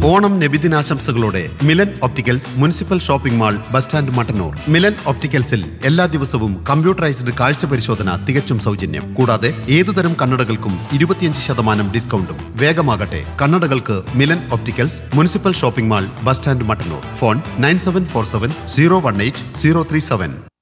Onam നബിദിനാശംസകളോടെ Milan opticals municipal shopping mall bus stand Mattannur. Milan ഒപ്റ്റിക്കൽസിൽ എല്ലാ ദിവസവും computerised കാഴ്ച പരിശോധന തികച്ചും സൗജന്യം. കൂടാതെ ഏതുതരം കണ്ണടകൾക്കും 25% ഡിസ്കൗണ്ടും. വേഗമാകട്ടെ, കണ്ണടകൾക്ക് Milan opticals municipal shopping mall bus stand Mattannur. Phone 9747 018 037.